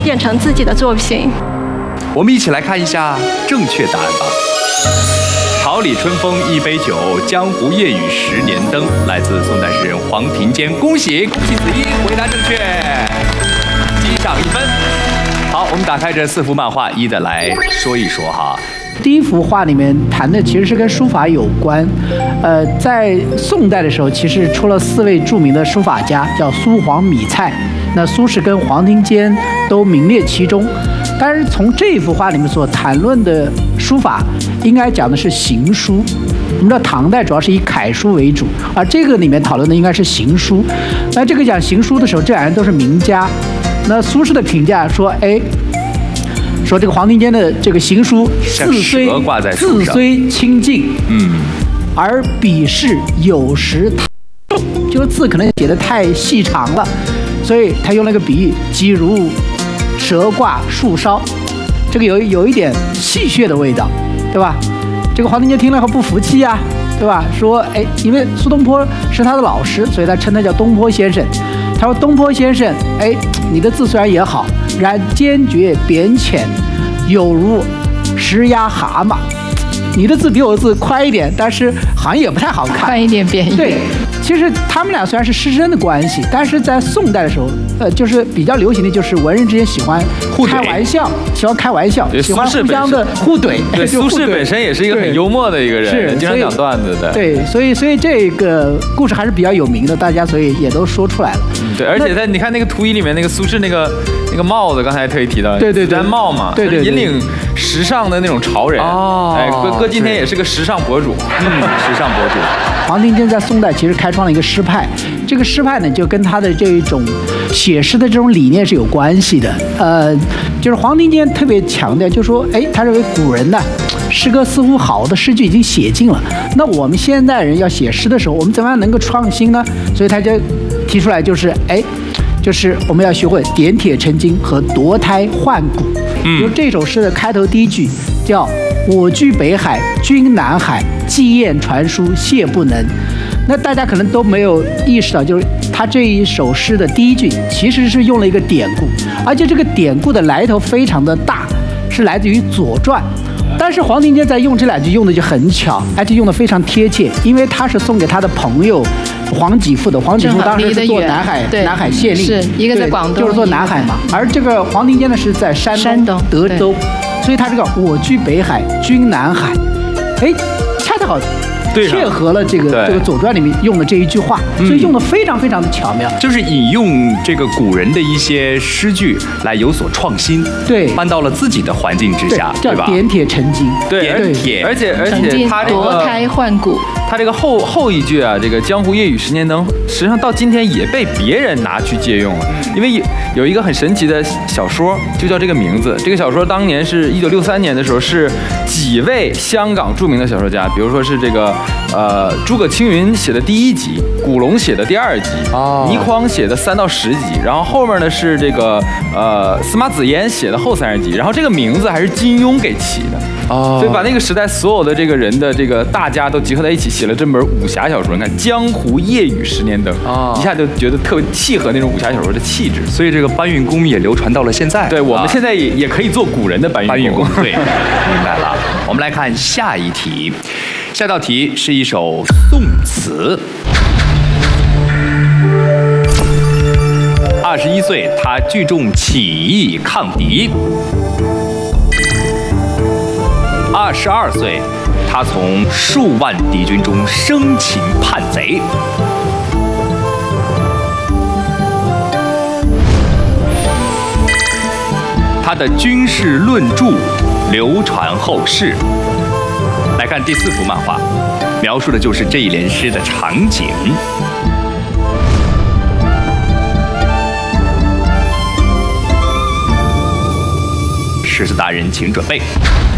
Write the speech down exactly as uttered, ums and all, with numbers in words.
变成自己的作品。 我们一起来看一下正确答案吧。桃李春风一杯酒，江湖夜雨十年灯，来自宋代诗人黄庭坚。恭喜恭喜子一回答正确，击上一分。好，我们打开这四幅漫画，一的来说一说哈。 第一幅画里面谈的其实是跟书法有关，呃，在宋代的时候，其实出了四位著名的书法家，叫苏黄米蔡。那苏轼跟黄庭坚都名列其中。但是从这幅画里面所谈论的书法，应该讲的是行书。我们知道唐代主要是以楷书为主，而这个里面讨论的应该是行书。那这个讲行书的时候，这两人都是名家。那苏轼的评价说，哎。说这个黄庭坚的这个行书字虽字虽清净，嗯，而笔势有时太重，这个字可能写的太细长了，所以他用了个比喻，即如蛇挂树梢，这个有有一点戏谑的味道，对吧？这个黄庭坚听了后不服气啊，对吧？说，哎，因为苏东坡是他的老师，所以他称他叫东坡先生。他说：“东坡先生，哎，你的字虽然也好，然坚决扁浅，有如石压蛤蟆。你的字比我的字宽一点，但是好像也不太好看， 宽一点，扁一点。 对，其实他们俩虽然是师生的关系，但是在宋代的时候，呃，就是比较流行的就是文人之间喜欢开玩笑，喜欢开玩笑，喜欢互相的互怼。 对，苏轼本身也是一个很幽默的一个人， 是经常讲段子的。 对，所以所以这个故事还是比较有名的，大家所以也都说出来了。 嗯，对，而且在你看那个图一里面，那个苏轼那个那个帽子，刚才特意提到， 对对对， 毡帽嘛， 对对， 引领时尚的那种潮人。哦，哎，哥哥今天也是个时尚博主， 嗯，时尚博主。 黄庭坚在宋代其实开创了一个诗派，这个诗派呢就跟他的这一种写诗的这种理念是有关系的。呃，就是黄庭坚特别强调，就说，哎，他认为古人呢诗歌似乎好的诗句已经写尽了，那我们现代人要写诗的时候，我们怎么样能够创新呢？所以他就提出来，就是哎，就是我们要学会点铁成金和夺胎换骨。嗯，就这首诗的开头第一句叫“我居北海，君南海，寄雁传书，谢不能”。那大家可能都没有意识到，就是他这一首诗的第一句其实是用了一个典故，而且这个典故的来头非常的大，是来自于《左传》。但是黄庭坚在用这两句用的就很巧，而且用的非常贴切，因为他是送给他的朋友黄几父的。黄几父当时是做南海南海县令， 是一个在广东， 就是做南海嘛。而这个黄庭坚呢是在山东山东德州，所以他这个我居北海，君南海，哎，恰恰好切合了这个这个《左传》里面用的这一句话，所以用的非常非常的巧妙， 就是引用这个古人的一些诗句来有所创新， 对， 搬到了自己的环境之下， 对吧？叫点铁成金， 对， 点铁， 而且而且他这个夺胎换骨， 他这个后后一句啊，这个江湖夜雨十年灯，实际上到今天也被别人拿去借用了，因为有有一个很神奇的小说，就叫这个名字。这个小说当年是一九六三年的时候，是几位香港著名的小说家，比如说是这个。呃，诸葛青云写的第一集，古龙写的第二集，哦，倪匡写的三到十集，然后后面呢是这个呃司马子言写的后三十集，然后这个名字还是金庸给起的，哦，所以把那个时代所有的这个人的这个大家都集合在一起，写了这本武侠小说。你看《江湖夜雨十年灯》，哦，一下就觉得特别契合那种武侠小说的气质， 所以这个搬运工也流传到了现在。 对，我们现在也、啊、也可以做古人的搬运工。搬运工， 对，明白了。我们来看下一题。下道题是一首宋词。二十一岁，他聚众起义抗敌。二十二岁，他从数万敌军中生擒叛贼。他的军事论著流传后世。来看第四幅漫画，描述的就是这一联诗的场景。狮子大人，请准备。